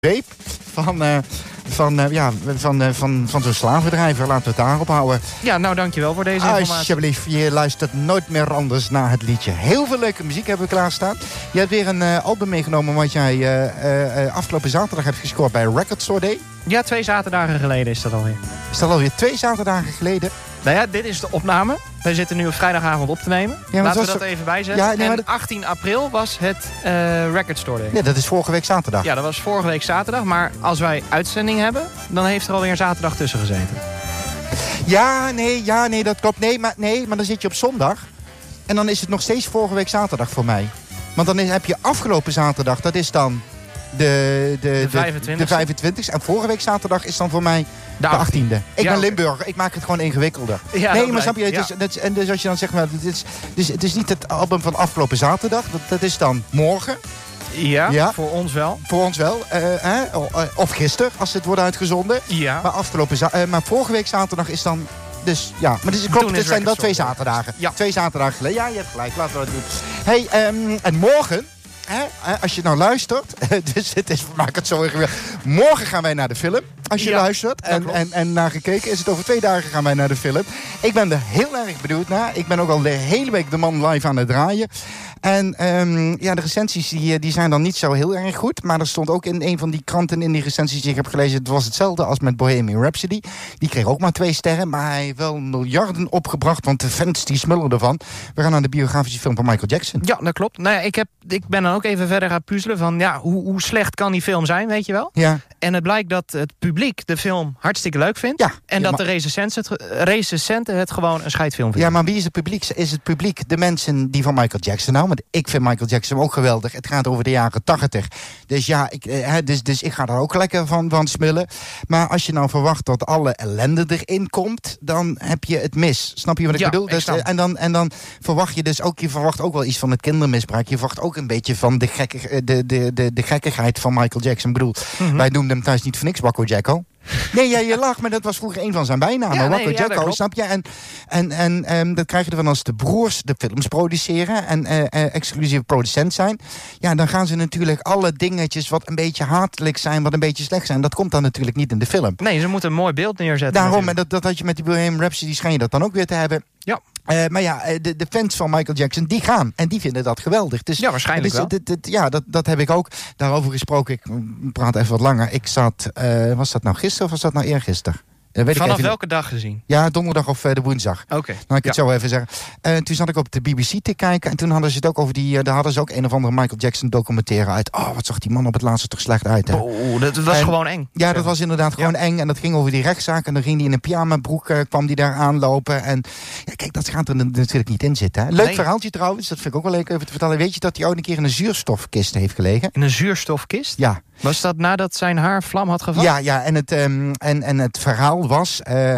reep van zo'n slavenbedrijver. Laten we het daarop houden. Ja, nou dankjewel voor deze informatie. Alsjeblieft, je luistert nooit meer anders naar het liedje. Heel veel leuke muziek hebben we klaarstaan. Je hebt weer een album meegenomen wat jij afgelopen zaterdag hebt gescoord bij Record Store Day. Ja, 2 zaterdagen geleden is dat alweer. Is dat alweer 2 zaterdagen geleden? Nou ja, dit is de opname. Wij zitten nu op vrijdagavond op te nemen. Ja, laten we dat even bijzetten. Ja, nee, en 18 april was het Record Store Day. Ja, dat is vorige week zaterdag. Ja, dat was vorige week zaterdag. Maar als wij uitzending hebben, dan heeft er alweer een zaterdag tussen gezeten. Ja, nee, dat klopt. Nee, maar dan zit je op zondag. En dan is het nog steeds vorige week zaterdag voor mij. Want dan heb je afgelopen zaterdag, dat is dan de 25e. En vorige week zaterdag is dan voor mij de 18e. Ik ben Limburger, ik maak het gewoon ingewikkelder. Ja, nee, maar snap je, en dus als je dan zegt, maar, het is niet het album van afgelopen zaterdag. Dat is dan morgen. Ja, voor ons wel. Voor ons wel. Of gisteren, als het wordt uitgezonden. Ja. Maar vorige week zaterdag is dan... Dus ja, maar dus, klopt, het zijn wel 2 zaterdagen. Ja. 2 zaterdagen geleden. Ja, je hebt gelijk, laten we dat doen. Hey, en morgen... als je nou luistert, dus maak het zo ingewikkeld. Morgen gaan wij naar de film, als je luistert. En naar gekeken is het over 2 dagen gaan wij naar de film. Ik ben er heel erg benieuwd naar. Ik ben ook al de hele week de man live aan het draaien. En de recensies die zijn dan niet zo heel erg goed. Maar er stond ook in een van die kranten in die recensies die ik heb gelezen... het was hetzelfde als met Bohemian Rhapsody. Die kreeg ook maar 2 sterren. Maar hij heeft wel miljarden opgebracht, want de fans die smullen ervan. We gaan naar de biografische film van Michael Jackson. Ja, dat klopt. Nou ja, ik ben dan ook even verder gaan puzzelen van... hoe slecht kan die film zijn, weet je wel? Ja. En het blijkt dat het publiek de film hartstikke leuk vindt. Ja, en dat de recensenten het gewoon een scheidfilm vinden. Ja, maar wie is het publiek? Is het publiek de mensen die van Michael Jackson houden? Want ik vind Michael Jackson ook geweldig. Het gaat over de jaren 80. Dus ja, dus ik ga er ook lekker van smullen. Maar als je nou verwacht dat alle ellende erin komt... dan heb je het mis. Snap je wat ik bedoel? Dus, en dan verwacht je dus ook... je verwacht ook wel iets van het kindermisbruik. Je verwacht ook een beetje van de gekkigheid van Michael Jackson. Ik bedoel, wij noemden hem thuis niet voor niks Wacko Jacko. Nee, je lacht, maar dat was vroeger een van zijn bijnamen. Wacko Jacko, snap je? En dat krijg je ervan als de broers de films produceren... en exclusieve producent zijn. Ja, dan gaan ze natuurlijk alle dingetjes wat een beetje hatelijk zijn... wat een beetje slecht zijn. Dat komt dan natuurlijk niet in de film. Nee, ze moeten een mooi beeld neerzetten. Daarom, en dat had je met die Bohemian Rhapsody... schijn je dat dan ook weer te hebben. Ja. Maar ja, de fans van Michael Jackson, die gaan. En die vinden dat geweldig. Dus, ja, waarschijnlijk wel. Dat heb ik ook. Daarover gesproken, ik praat even wat langer. Ik zat, was dat nou gisteren of was dat nou eergisteren? Vanaf welke dag gezien? Ja, donderdag of de woensdag. Oké. Nou, ik het zo even zeggen. Toen zat ik op de BBC te kijken. En toen hadden ze het ook over daar hadden ze ook een of andere Michael Jackson documentaire uit. Oh, wat zag die man op het laatste toch slecht uit. Hè? Oh, dat was gewoon eng. Ja, dat was inderdaad gewoon eng. En dat ging over die rechtszaak. En dan ging hij in een pyjamabroek, kwam die daar aanlopen. En ja, kijk, dat gaat er natuurlijk niet in zitten. Hè? Leuk verhaaltje trouwens. Dat vind ik ook wel leuk even te vertellen. Weet je dat hij ook een keer in een zuurstofkist heeft gelegen? In een zuurstofkist? Ja. Was dat nadat zijn haar vlam had gevat? Ja, en het verhaal was...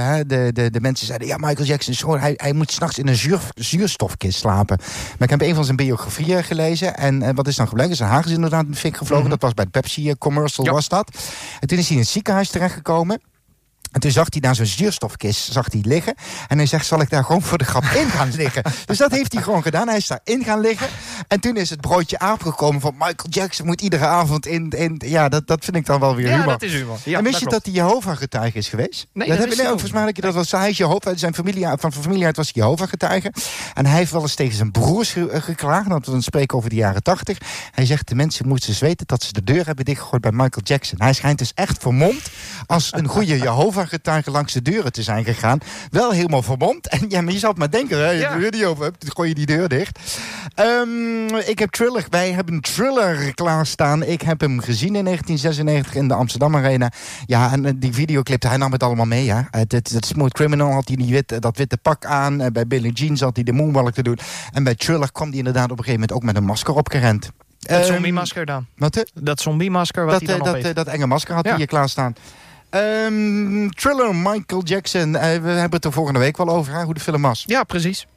de mensen zeiden... ja, Michael Jackson, hij moet 's nachts in een zuurstofkist slapen. Maar ik heb een van zijn biografieën gelezen... en wat is dan gebleken? Zijn haar is inderdaad in de fik gevlogen. Dat was bij de Pepsi-commercial, was dat. En toen is hij in het ziekenhuis terechtgekomen... En toen zag hij naar zo'n zuurstofkist liggen. En hij zegt, zal ik daar gewoon voor de grap in gaan liggen? Dus dat heeft hij gewoon gedaan. Hij is daarin gaan liggen. En toen is het broodje aangekomen van Michael Jackson moet iedere avond in. Ja, dat vind ik dan wel weer humor. Ja, dat is humor. Ja, en wist je dat hij Jehovah-getuige is geweest? Nee, dat heb ik volgens mij dat was hij Jehovah. Zijn familie uit was Jehovah-getuige. En hij heeft wel eens tegen zijn broers geklaagd. Dat we dan spreken over de jaren 80. Hij zegt, de mensen moeten eens weten dat ze de deur hebben dichtgegooid bij Michael Jackson. Hij schijnt dus echt vermomd als een goede Jehovah-getuige langs de deuren te zijn gegaan. Wel helemaal vermomd. En ja, maar je zou het maar denken, hè, je deur die over hebt, dan gooi je die deur dicht. Ik heb Thriller. Wij hebben Thriller klaarstaan. Ik heb hem gezien in 1996 in de Amsterdam Arena. Ja, en die videoclip, hij nam het allemaal mee. Ja. Het Smooth Criminal had hij dat witte pak aan. Bij Billie Jean zat hij de moonwalk te doen. En bij Thriller kwam hij inderdaad op een gegeven moment ook met een masker opgerend. Dat zombie-masker dan? Wat? Dat zombie-masker wat hij dan op heeft. Dat enge masker had hij hier klaarstaan. Thriller, Michael Jackson. We hebben het er volgende week wel over, hè, hoe de film was. Ja, precies.